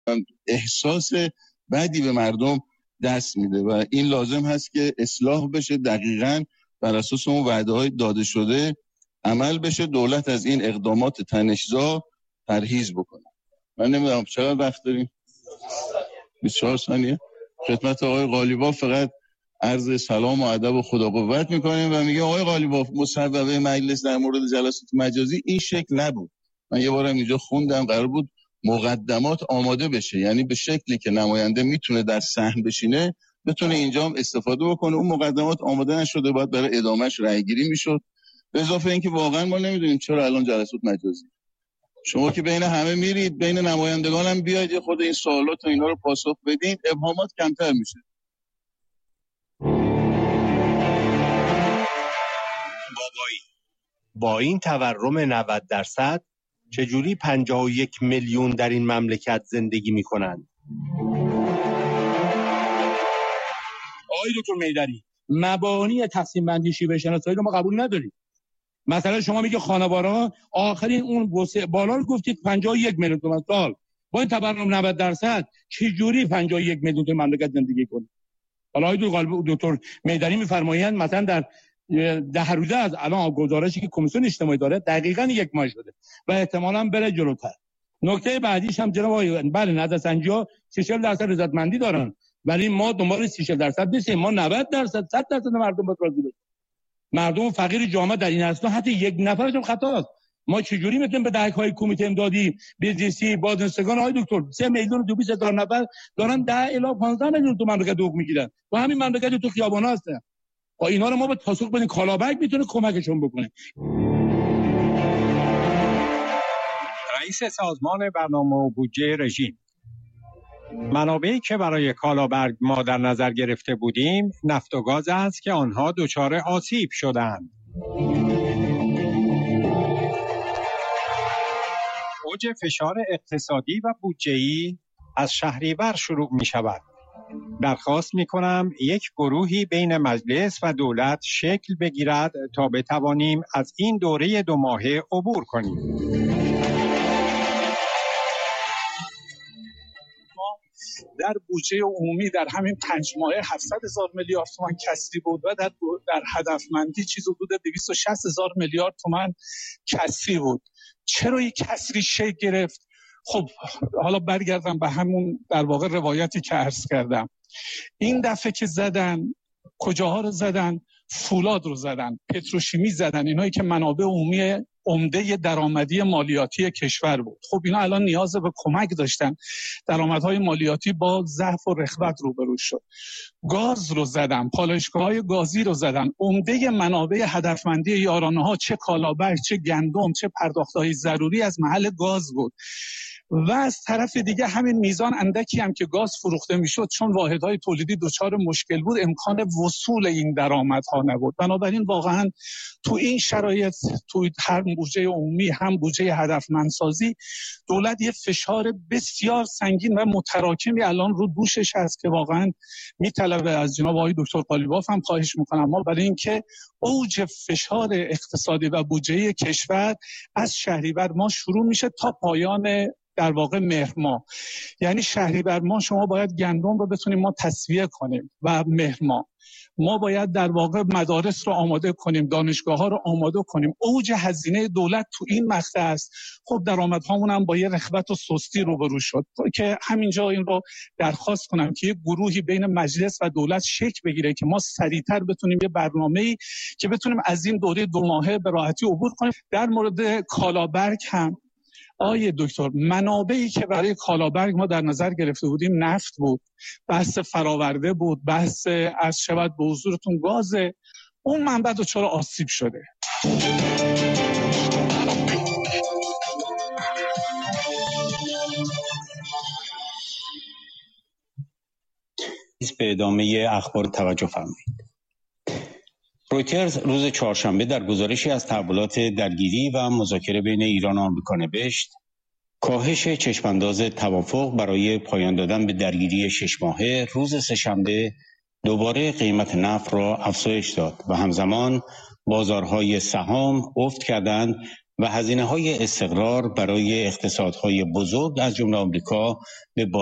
احساس بدی به مردم دست میده و این لازم هست که اصلاح بشه، دقیقاً بر اساس اون وعده‌های داده شده عمل بشه، دولت از این اقدامات تنش‌زا پرهیز بکنه. من نمیدونم چقدر وقت داریم. 24 ثانیه. خدمت آقای قالیباف فقط عرض سلام و ادب و خدا قوت میکنیم و میگه آقای قالیباف مصوبه مجلس در مورد جلسات مجازی این شکل نبود. من یه بارم اینجا خوندم قرار بود مقدمات آماده بشه، یعنی به شکلی که نماینده میتونه در صحن بشینه بتونه اینجا هم استفاده بکنه. اون مقدمات آماده نشده، باید برای ادامهش رأی گیری میشد. به اضافه اینکه واقعا ما نمیدونیم چرا الان جلسات مجازی. شما که بین همه میرید، بین نمایندگان هم بیاید یه خود این سوالات و اینا رو پاسخ بدین، ابهامات کمتر میشه. با این تورم 90% چجوری 51 میلیون در این مملکت زندگی میکنند؟ آقای دکتر میدری، مبانی تقسیم بندی شیوه شناسایی رو ما قبول نداریم. مثلا شما میگه خانواران آخرین اون بالا رو گفتید 51 میلیون تومان سال، با این تورم 90% چجوری 51 میلیون تومان مملکت زندگی کنه؟ حالا آقای دکتر میدری میفرمایند مثلا در 10 روزه از الان گزارشی که کمیسیون اجتماعی داره دقیقاً 1 ماه شده و احتمالاً بره جلوتر. نکته بعدیش هم جناب آقای بله نظرسنجی‌ها 30% رضایتمندی دارن، ولی ما دنبال 30% نیستیم، ما 90% 100% مردم باید راضی بشن. مردم فقیر جامعه در این اصلا حتی یک نفرشون خطاست. ما چجوری میتونیم به دهک‌های کمیته امدادی بیزنسی بازنشستگان آقای دکتر 3 میلیون و 200 هزار نفر دارن 10 الی 15 میلیون تو مملکت حقوق میگیرن و همین مملکت تو خیابانا هستن. با اینا رو ما به پاسخ بدیم، کالابک میتونه کمکشون بکنه. رئیس سازمان برنامه و بودجه رژیم: منابعی که برای کالابرگ ما در نظر گرفته بودیم نفت و گاز است که آنها دچار آسیب شدند. اوج فشار اقتصادی و بودجه‌ای از شهریور شروع می شود. درخواست می کنم یک گروهی بین مجلس و دولت شکل بگیرد تا بتوانیم از این دوره 2 ماهه عبور کنیم. در بودجه عمومی در همین 5 ماهه 700,000 میلیارد تومان کسری بود و در هدفمندی چیزی حدود 260,000 میلیارد تومان کسری بود. چرا یک کسری شکل گرفت؟ خب حالا برگردم به همون در واقع روایتی که عرض کردم. این دفعه که زدن کجاها رو زدن؟ فولاد رو زدن، پتروشیمی زدن، اینایی که منابع عمومی عمده درآمدی مالیاتی کشور بود. خب اینا الان نیاز به کمک داشتن، درآمدهای مالیاتی با ضعف و رخوت روبرو شد. گاز رو زدن، پالایشگاه‌های گازی رو زدن، عمده منابع هدفمندی یارانه‌ها چه کالابرگ چه گندم چه پرداخت‌های ضروری از محل گاز بود. و از طرف دیگه همین میزان اندکی هم که گاز فروخته میشد چون واحدهای تولیدی دچار مشکل بود امکان وصول این درآمدها نبود. بنابراین واقعا تو این شرایط تو هر بودجه عمومی هم بودجه هدفمندسازی دولت یه فشار بسیار سنگین و متراکمی الان رو دوشش هست که واقعا میطلبه از جناب آقای دکتر قالیباف هم خواهش میکنم ما برای اینکه اوج فشار اقتصادی و بودجه کشور از شهریور ماه شروع میشه تا پایان در واقع مهر ماه، یعنی شهریور ماه شما باید گندم رو بتونیم ما تسویه کنیم و مهر ماه ما باید در واقع مدارس رو آماده کنیم، دانشگاه ها رو آماده کنیم. اوج هزینه دولت تو این مقطع است. خب درآمدهامون هم با یه رخوت و سستی روبرو شد که همینجا این رو درخواست کنم که یه گروهی بین مجلس و دولت شکل بگیره که ما سریعتر بتونیم یه برنامه‌ای که بتونیم از این دوره 2 ماهه به راحتی عبور کنیم. در مورد کالابرگ هم آقای دکتر منابعی که برای کالابرگ ما در نظر گرفته بودیم نفت بود، بحث فراورده بود، بحث از شود به حضورتون گاز، اون منبع دچار آسیب شده. به ادامه اخبار توجه فرمایید. رویترز روز چهارشنبه در گزارشی از تحولات درگیری و مذاکره بین ایران و آمریکا نوشت کاهش چشمانداز توافق برای پایان دادن به درگیری 6 ماهه روز سه‌شنبه دوباره قیمت نفت را افزایش داد و همزمان بازارهای سهام افت کردند و هزینه‌های استقرار برای اقتصادهای بزرگ از جمله آمریکا به